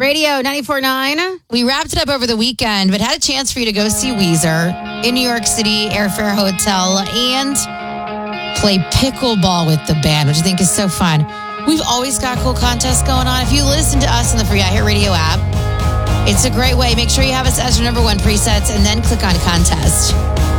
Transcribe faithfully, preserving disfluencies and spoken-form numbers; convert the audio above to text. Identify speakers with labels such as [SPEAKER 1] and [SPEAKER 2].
[SPEAKER 1] Radio ninety-four point nine.
[SPEAKER 2] We wrapped it up over the weekend, but had a chance for you to go see Weezer in New York City, Airfare Hotel, and play pickleball with the band, which I think is so fun. We've always got cool contests going on. If you listen to us on the free iHeartRadio app, it's a great way. Make sure you have us as your number one presets and then click on contest.